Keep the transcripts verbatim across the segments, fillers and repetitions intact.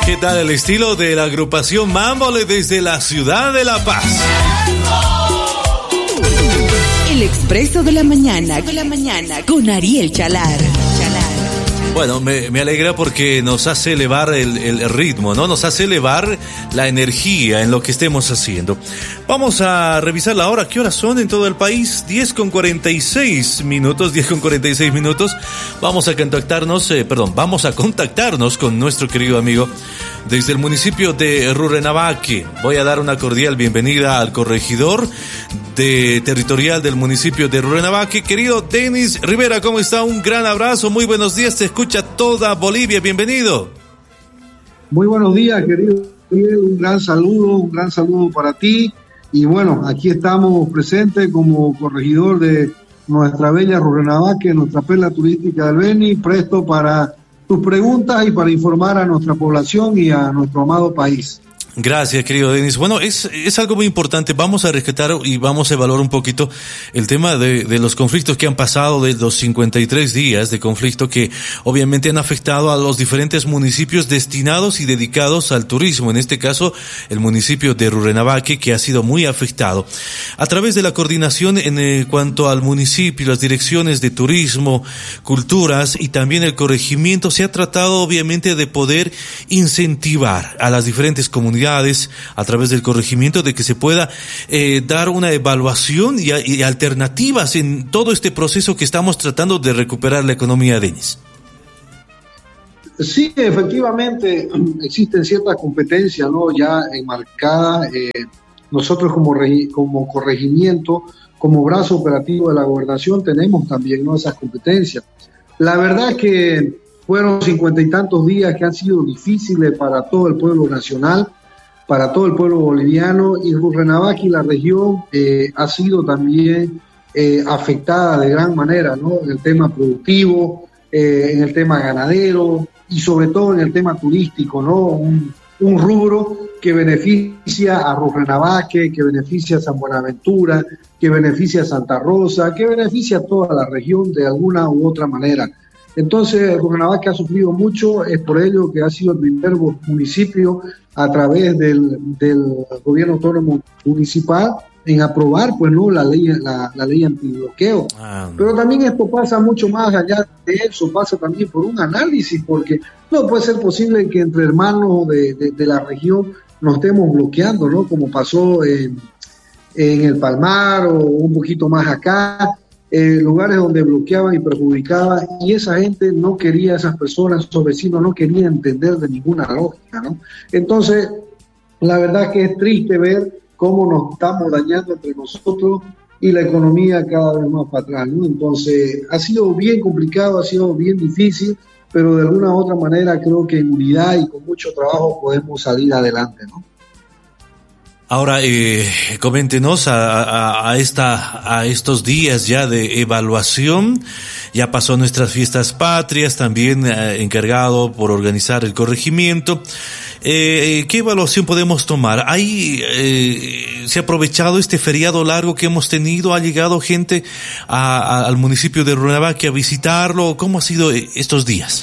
¿Qué tal el estilo de la agrupación Mámbole desde la ciudad de La Paz? El Expreso de la Mañana, de la mañana con Ariel Chalar. Bueno, me, me alegra porque nos hace elevar el, el ritmo, ¿no? Nos hace elevar la energía en lo que estemos haciendo. Vamos a revisar la hora. ¿Qué horas son en todo el país? diez con cuarenta y seis minutos, diez con cuarenta y seis minutos. Vamos a contactarnos, eh, perdón, vamos a contactarnos con nuestro querido amigo desde el municipio de Rurrenabaque. Voy a dar una cordial bienvenida al corregidor de territorial del municipio de Rurrenabaque, querido Denis Rivera. ¿Cómo está? Un gran abrazo, muy buenos días, te escucha toda Bolivia, bienvenido. Muy buenos días, querido Miguel, un gran saludo, un gran saludo para ti, y bueno, aquí estamos presentes como corregidor de nuestra bella Rurrenabaque, nuestra perla turística del Beni, presto para tus preguntas y para informar a nuestra población y a nuestro amado país. Gracias, querido Denis. Bueno, es, es algo muy importante. Vamos a rescatar y vamos a evaluar un poquito el tema de, de los conflictos que han pasado, de los cincuenta y tres días de conflicto que obviamente han afectado a los diferentes municipios destinados y dedicados al turismo. En este caso, el municipio de Rurrenabaque, que ha sido muy afectado. A través de la coordinación en eh, cuanto al municipio, las direcciones de turismo, culturas y también el corregimiento, se ha tratado obviamente de poder incentivar a las diferentes comunidades a través del corregimiento de que se pueda eh, dar una evaluación y, y alternativas en todo este proceso que estamos tratando de recuperar la economía, Denis. Sí, efectivamente existen ciertas competencias, ¿no? Ya enmarcadas. Eh, nosotros como, regi- como corregimiento, como brazo operativo de la gobernación, tenemos también, ¿no?, esas competencias. La verdad es que fueron cincuenta y tantos días que han sido difíciles para todo el pueblo nacional, para todo el pueblo boliviano, y Rurrenabaque y la región eh, ha sido también eh, afectada de gran manera, ¿no?, en el tema productivo, eh, en el tema ganadero y sobre todo en el tema turístico, ¿no? Un, un rubro que beneficia a Rurrenabaque, que beneficia a San Buenaventura, que beneficia a Santa Rosa, que beneficia a toda la región de alguna u otra manera. Entonces, Rurrenabaque ha sufrido mucho, es por ello que ha sido el primer municipio a través del, del gobierno autónomo municipal en aprobar, pues, no, la ley, la, la ley antibloqueo. Ah, no. Pero también esto pasa mucho más allá de eso, pasa también por un análisis, porque no puede ser posible que entre hermanos de, de, de la región nos estemos bloqueando, ¿no? Como pasó en, en el Palmar o un poquito más acá. Eh, lugares donde bloqueaban y perjudicaban, y esa gente no quería, esas personas, esos vecinos no querían entender de ninguna lógica, ¿no? Entonces, la verdad es que es triste ver cómo nos estamos dañando entre nosotros y la economía cada vez más para atrás, ¿no? Entonces, ha sido bien complicado, ha sido bien difícil, pero de alguna u otra manera creo que en unidad y con mucho trabajo podemos salir adelante, ¿no? Ahora, eh, coméntenos a, a, a esta, a estos días ya de evaluación. Ya pasó nuestras fiestas patrias, también eh, encargado por organizar el corregimiento. Eh, ¿Qué evaluación podemos tomar? ¿Hay, eh, se ha aprovechado este feriado largo que hemos tenido? ¿Ha llegado gente a, a, al municipio de Rurrenabaque a visitarlo? ¿Cómo ha sido estos días?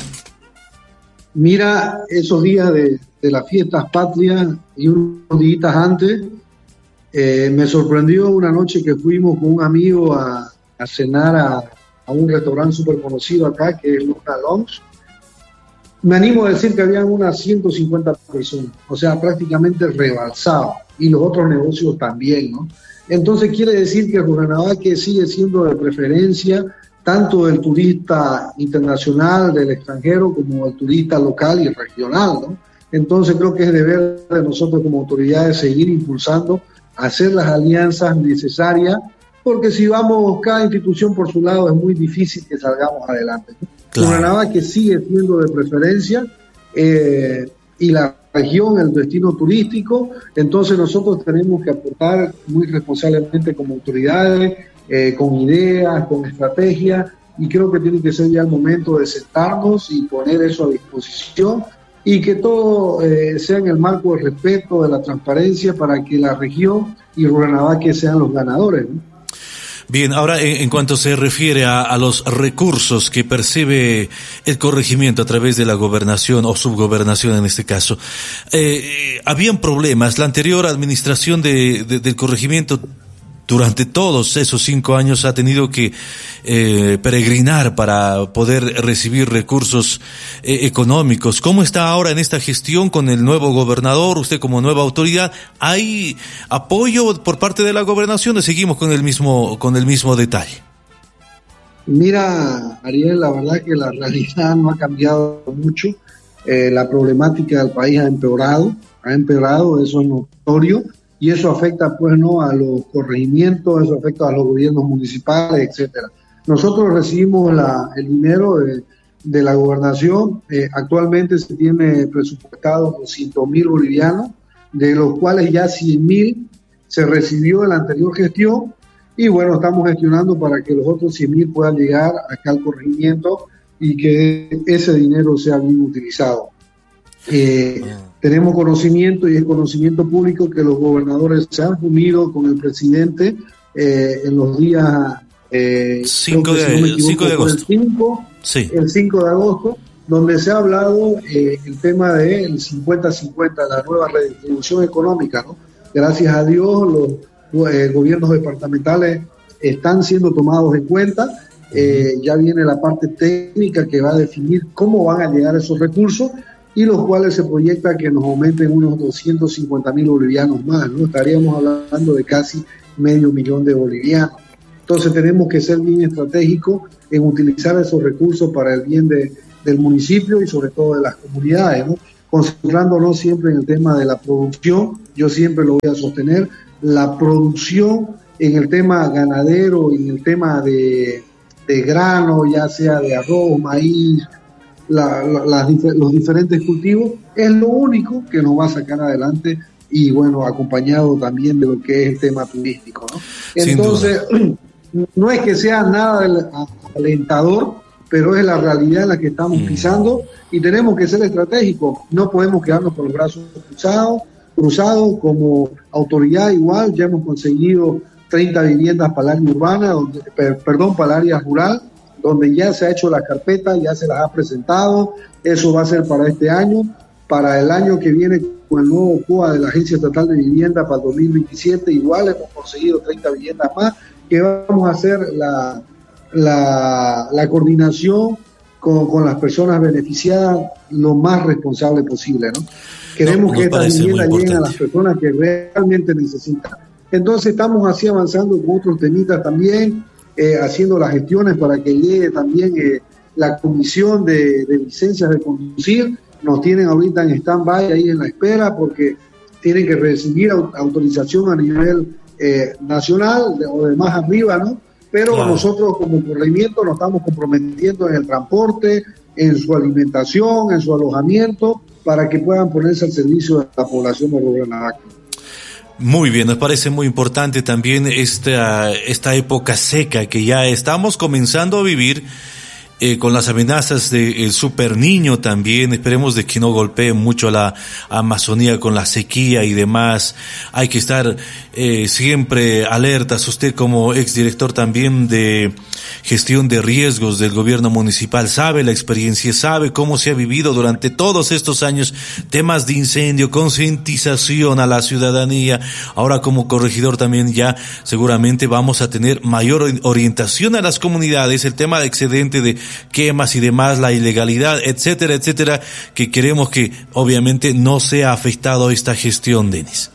Mira, esos días de, de las fiestas patrias y unos días antes, eh, me sorprendió una noche que fuimos con un amigo a, a cenar a, a un restaurante súper conocido acá, que es Luna Lounge. Me animo a decir que habían unas ciento cincuenta personas, o sea, prácticamente rebalsado, y los otros negocios también, ¿no? Entonces quiere decir que Rurrenabaque sigue siendo de preferencia tanto del turista internacional, del extranjero, como del turista local y regional, ¿no? Entonces creo que es deber de nosotros como autoridades seguir impulsando, hacer las alianzas necesarias, porque si vamos cada institución por su lado es muy difícil que salgamos adelante, ¿no? Claro. Rurrenabaque sigue siendo de preferencia eh, y la región el destino turístico, entonces nosotros tenemos que aportar muy responsablemente como autoridades, Eh, con ideas, con estrategias, y creo que tiene que ser ya el momento de sentarnos y poner eso a disposición y que todo eh, sea en el marco del respeto, de la transparencia, para que la región y Rurrenabaque sean los ganadores, ¿no? Bien, ahora en, en cuanto se refiere a, a los recursos que percibe el corregimiento a través de la gobernación o subgobernación en este caso, eh, habían problemas. La anterior administración de, de, del corregimiento durante todos esos cinco años ha tenido que eh, peregrinar para poder recibir recursos eh, económicos. ¿Cómo está ahora en esta gestión con el nuevo gobernador, usted como nueva autoridad? ¿Hay apoyo por parte de la gobernación o seguimos con el mismo, con el mismo detalle? Mira, Ariel, la verdad que la realidad no ha cambiado mucho. Eh, la problemática del país ha empeorado, ha empeorado, eso es notorio. Y eso afecta, pues, no a los corregimientos, eso afecta a los gobiernos municipales, etcétera. Nosotros recibimos la, el dinero de, de la gobernación. Eh, actualmente se tiene presupuestado doscientos mil bolivianos, de los cuales ya cien mil se recibió en la anterior gestión. Y bueno, estamos gestionando para que los otros cien mil puedan llegar acá al corregimiento y que ese dinero sea bien utilizado. Eh, tenemos conocimiento, y es conocimiento público, que los gobernadores se han unido con el presidente eh, en los días eh, cinco de, si no me equivoco, cinco de agosto. El cinco, sí. el cinco de agosto, donde se ha hablado eh, el tema del cincuenta cincuenta, la nueva redistribución económica, ¿no? Gracias a Dios los eh, gobiernos departamentales están siendo tomados en cuenta. Eh, ya viene la parte técnica que va a definir cómo van a llegar esos recursos, y los cuales se proyecta que nos aumenten unos doscientos cincuenta mil bolivianos más, ¿no? Estaríamos hablando de casi medio millón de bolivianos. Entonces tenemos que ser bien estratégicos en utilizar esos recursos para el bien de, del municipio y sobre todo de las comunidades, ¿no? Concentrándonos siempre en el tema de la producción. Yo siempre lo voy a sostener, la producción en el tema ganadero, en el tema de, de grano, ya sea de arroz, maíz, La, la, las, los diferentes cultivos, es lo único que nos va a sacar adelante, y bueno, acompañado también de lo que es el tema turístico, ¿no? Entonces, no es que sea nada alentador, pero es la realidad en la que estamos pisando, y tenemos que ser estratégicos. No podemos quedarnos con los brazos cruzados, cruzados como autoridad. Igual ya hemos conseguido treinta viviendas para el área urbana, donde, per, perdón, para el área rural, donde ya se ha hecho la carpeta, ya se las ha presentado. Eso va a ser para este año. Para el año que viene, con el nuevo C O A de la Agencia Estatal de Vivienda para el dos mil veintisiete, igual hemos conseguido treinta viviendas más, que vamos a hacer la, la, la coordinación con, con las personas beneficiadas lo más responsable posible, ¿no? Queremos no, que estas viviendas lleguen a las personas que realmente necesitan. Entonces estamos así avanzando con otros temitas también, Eh, haciendo las gestiones para que llegue también eh, la comisión de, de licencias de conducir. Nos tienen ahorita en stand-by ahí en la espera, porque tienen que recibir au- autorización a nivel eh, nacional de, o de más arriba, ¿no? Pero claro, nosotros como corregimiento nos estamos comprometiendo en el transporte, en su alimentación, en su alojamiento, para que puedan ponerse al servicio de la población de Rubén. Muy bien, nos parece muy importante también esta, esta época seca que ya estamos comenzando a vivir, eh, con las amenazas del super niño también. Esperemos de que no golpee mucho a la Amazonía con la sequía y demás. Hay que estar eh, siempre alertas. Usted como exdirector también de gestión de riesgos del gobierno municipal sabe la experiencia, sabe cómo se ha vivido durante todos estos años temas de incendio, concientización a la ciudadanía. Ahora como corregidor también ya seguramente vamos a tener mayor orientación a las comunidades, el tema de excedente de quemas y demás, la ilegalidad, etcétera, etcétera, que queremos que obviamente no sea afectado esta gestión, Denis.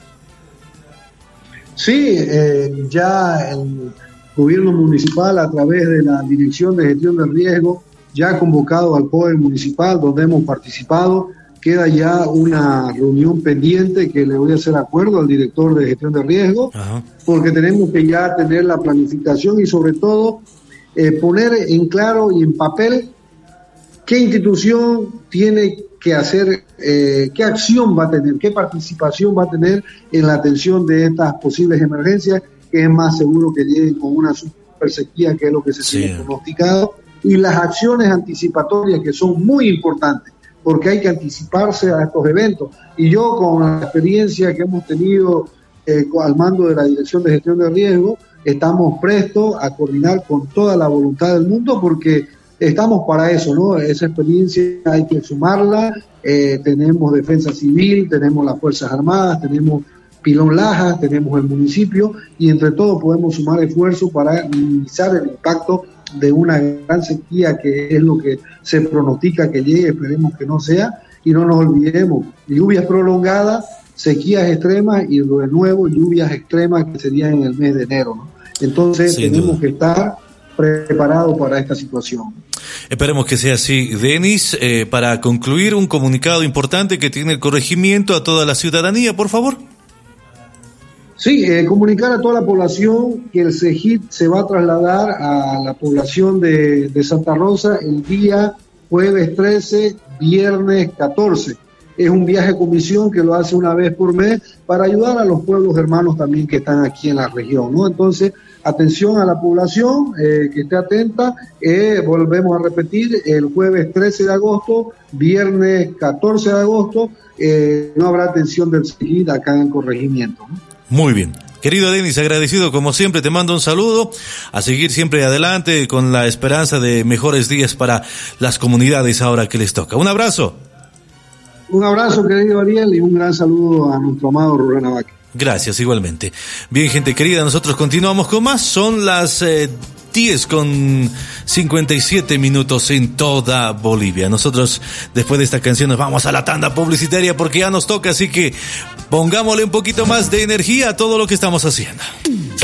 Sí, eh, ya el gobierno municipal, a través de la Dirección de Gestión de Riesgo, ya ha convocado al Poder Municipal, donde hemos participado. Queda ya una reunión pendiente que le voy a hacer acuerdo al director de Gestión de Riesgo. Ajá. Porque tenemos que ya tener la planificación y sobre todo eh, poner en claro y en papel qué institución tiene que hacer, eh, qué acción va a tener, qué participación va a tener en la atención de estas posibles emergencias, que es más seguro que lleguen con una super sequía, que es lo que se tiene sí. pronosticado, y las acciones anticipatorias, que son muy importantes, porque hay que anticiparse a estos eventos. Y yo, con la experiencia que hemos tenido eh, al mando de la Dirección de Gestión de Riesgo, estamos prestos a coordinar con toda la voluntad del mundo porque estamos para eso, ¿no? Esa experiencia hay que sumarla, eh, tenemos defensa civil, tenemos las Fuerzas Armadas, tenemos Pilón Lajas, tenemos el municipio y entre todos podemos sumar esfuerzos para minimizar el impacto de una gran sequía que es lo que se pronostica que llegue, esperemos que no sea, y no nos olvidemos, lluvias prolongadas, sequías extremas y de nuevo lluvias extremas que serían en el mes de enero, ¿no? Entonces Sin tenemos duda. que estar preparados para esta situación. Esperemos que sea así. Denis, eh, para concluir, un comunicado importante que tiene el corregimiento a toda la ciudadanía, por favor. Sí, eh, comunicar a toda la población que el CEGIT se va a trasladar a la población de, de Santa Rosa el día jueves trece, viernes catorce. Es un viaje comisión que lo hace una vez por mes para ayudar a los pueblos hermanos también que están aquí en la región, ¿no? Entonces, atención a la población, eh, que esté atenta, eh, volvemos a repetir, el jueves trece de agosto, viernes catorce de agosto, eh, no habrá atención del CEGIT acá en el corregimiento, ¿no? Muy bien. Querido Denis, agradecido como siempre, te mando un saludo, a seguir siempre adelante con la esperanza de mejores días para las comunidades ahora que les toca. Un abrazo. Un abrazo, querido Ariel, y un gran saludo a nuestro amado Rubén Abaque. Gracias, igualmente. Bien, gente querida, nosotros continuamos con más. Son las eh, diez con cincuenta y siete minutos en toda Bolivia. Nosotros, después de esta canción, nos vamos a la tanda publicitaria porque ya nos toca, así que pongámosle un poquito más de energía a todo lo que estamos haciendo.